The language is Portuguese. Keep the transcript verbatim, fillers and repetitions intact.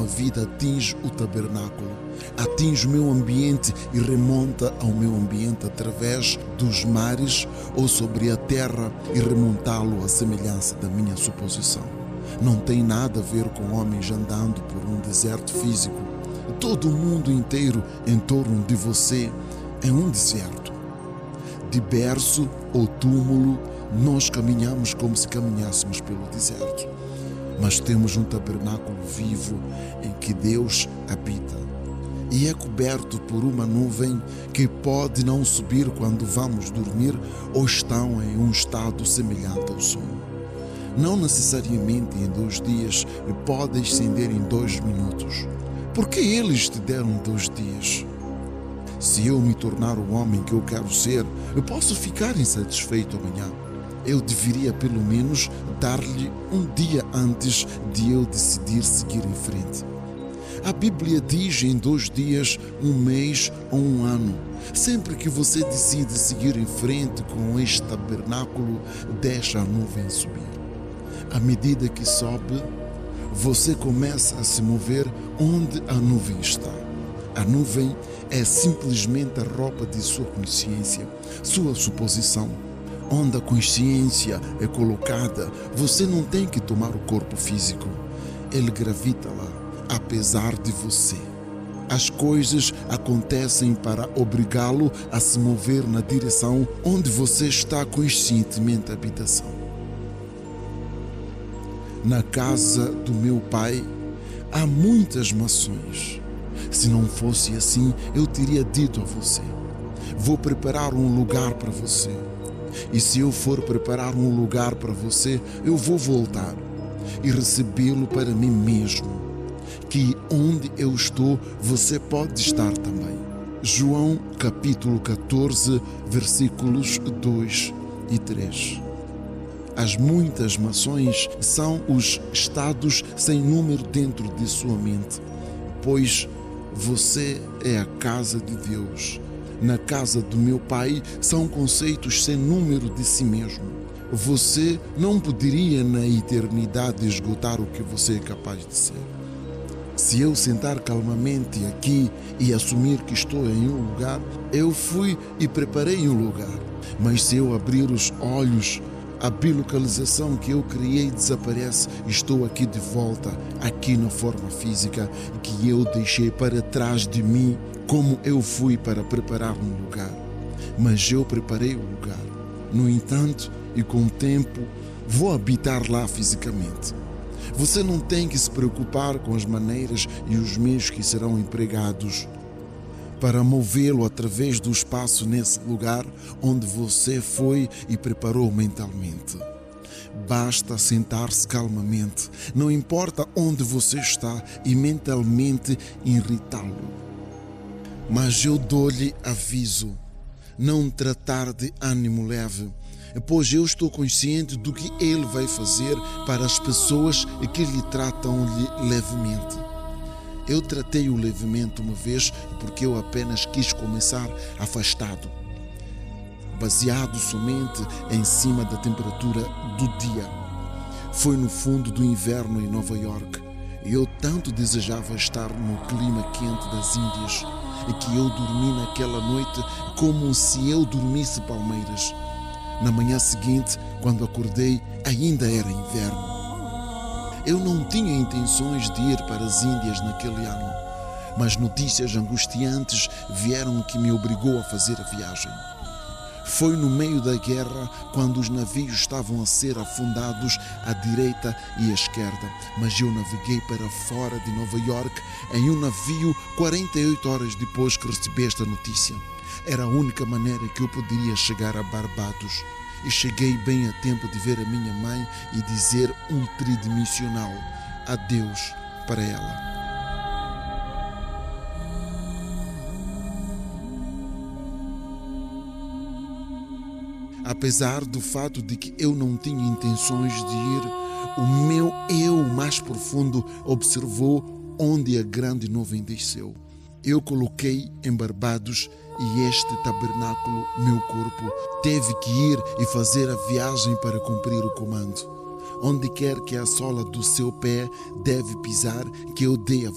vida atinge o tabernáculo, atinge o meu ambiente e remonta ao meu ambiente através dos mares ou sobre a terra e remontá-lo à semelhança da minha suposição. Não tem nada a ver com homens andando por um deserto físico. Todo o mundo inteiro em torno de você é um deserto. De berço ou túmulo, nós caminhamos como se caminhássemos pelo deserto. Mas temos um tabernáculo vivo em que Deus habita. E é coberto por uma nuvem que pode não subir quando vamos dormir ou estão em um estado semelhante ao sono. Não necessariamente em dois dias, pode ascender em dois minutos. Por que eles te deram dois dias? Se eu me tornar o homem que eu quero ser, eu posso ficar insatisfeito amanhã. Eu deveria pelo menos dar-lhe um dia antes de eu decidir seguir em frente. A Bíblia diz em dois dias, um mês ou um ano. Sempre que você decide seguir em frente com este tabernáculo, deixa a nuvem subir. À medida que sobe, você começa a se mover onde a nuvem está. A nuvem é simplesmente a roupa de sua consciência, sua suposição. Onde a consciência é colocada, você não tem que tomar o corpo físico. Ele gravita lá, apesar de você. As coisas acontecem para obrigá-lo a se mover na direção onde você está conscientemente habitação. Na casa do meu pai há muitas mações. Se não fosse assim, eu teria dito a você: vou preparar um lugar para você. E se eu for preparar um lugar para você, eu vou voltar e recebê-lo para mim mesmo, que onde eu estou, você pode estar também. João capítulo catorze, versículos dois e três. As muitas mações são os estados sem número dentro de sua mente, pois você é a casa de Deus. Na casa do meu pai são conceitos sem número de si mesmo. Você não poderia na eternidade esgotar o que você é capaz de ser. Se eu sentar calmamente aqui e assumir que estou em um lugar, eu fui e preparei um lugar. Mas se eu abrir os olhos, a bilocalização que eu criei desaparece. Estou aqui de volta, aqui na forma física que eu deixei para trás de mim, como eu fui para preparar um lugar. Mas eu preparei o lugar. No entanto, e com o tempo, vou habitar lá fisicamente. Você não tem que se preocupar com as maneiras e os meios que serão empregados para movê-lo através do espaço nesse lugar onde você foi e preparou mentalmente. Basta sentar-se calmamente, não importa onde você está, e mentalmente irritá-lo. Mas eu dou-lhe aviso, não tratar de ânimo leve, pois eu estou consciente do que ele vai fazer para as pessoas que lhe tratam-lhe levemente. Eu tratei-o levemente uma vez porque eu apenas quis começar afastado, baseado somente em cima da temperatura do dia. Foi no fundo do inverno em Nova York e eu tanto desejava estar no clima quente das Índias que eu dormi naquela noite como se eu dormisse palmeiras. Na manhã seguinte, quando acordei, ainda era inverno. Eu não tinha intenções de ir para as Índias naquele ano, mas notícias angustiantes vieram que me obrigou a fazer a viagem. Foi no meio da guerra, quando os navios estavam a ser afundados à direita e à esquerda, mas eu naveguei para fora de Nova York em um navio quarenta e oito horas depois que recebi esta notícia. Era a única maneira que eu poderia chegar a Barbados. E cheguei bem a tempo de ver a minha mãe e dizer um tridimensional adeus para ela. Apesar do fato de que eu não tinha intenções de ir, o meu eu mais profundo observou onde a grande nuvem desceu. Eu coloquei em Barbados e este tabernáculo, meu corpo, teve que ir e fazer a viagem para cumprir o comando. Onde quer que a sola do seu pé deve pisar, que eu dei a